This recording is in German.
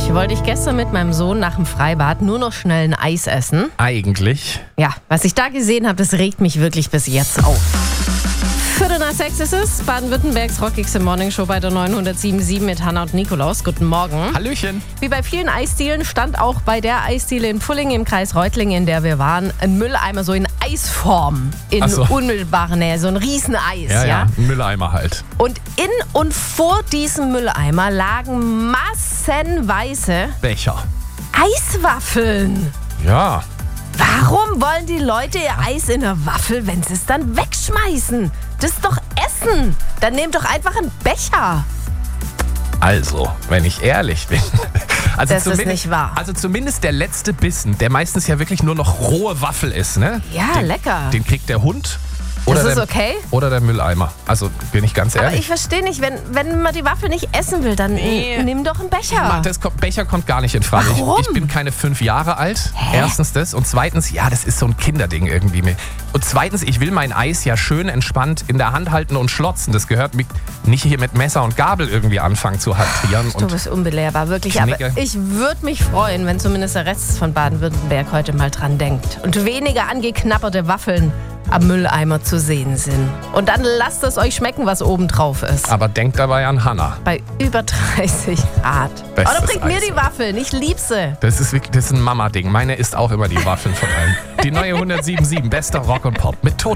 wollte ich gestern mit meinem Sohn nach dem Freibad nur noch schnell ein Eis essen. Eigentlich. Ja, was ich da gesehen habe, das regt mich wirklich bis jetzt auf. 5:45 ist es, Baden-Württembergs rockigste Morningshow bei der 907.7 mit Hanna und Nikolaus. Guten Morgen. Hallöchen. Wie bei vielen Eisdielen stand auch bei der Eisdiele in Pfullingen im Kreis Reutlingen, in der wir waren, ein Mülleimer so in Eisform in unmittelbarer Nähe, so ein Rieseneis. Ja, ein Mülleimer halt. Und in und vor diesem Mülleimer lagen massenweise Becher. Eiswaffeln. Ja. Warum wollen die Leute ihr Eis in der Waffel, wenn sie es dann wegschmeißen? Das ist doch Essen. Dann nehmt doch einfach einen Becher. Also, wenn ich ehrlich bin. Also das ist nicht wahr. Also zumindest der letzte Bissen, der meistens ja wirklich nur noch rohe Waffel ist, ne? Ja, lecker. Den kriegt der Hund. Das ist okay? Oder der Mülleimer. Also, bin ich ganz ehrlich. Aber ich verstehe nicht, wenn man die Waffel nicht essen will, dann nimm doch einen Becher. Becher kommt gar nicht in Frage. Warum? Ich bin keine 5 Jahre alt. Erstens das. Und zweitens, ja, das ist so ein Kinderding irgendwie. Und zweitens, ich will mein Eis ja schön entspannt in der Hand halten und schlotzen. Das gehört nicht hier mit Messer und Gabel irgendwie anfangen zu hantieren. Du bist unbelehrbar, wirklich. Knicke. Aber ich würde mich freuen, wenn zumindest der Rest von Baden-Württemberg heute mal dran denkt. Und weniger angeknabberte Waffeln am Mülleimer zu sehen sind. Und dann lasst es euch schmecken, was oben drauf ist. Aber denkt dabei an Hanna. Bei über 30 Grad. Bestes Oder bringt mir Eis. die Waffeln, ich lieb sie. Das ist ein Mama-Ding. Meine isst auch immer die Waffeln von allen. Die neue 107.7, bester Rock und Pop mit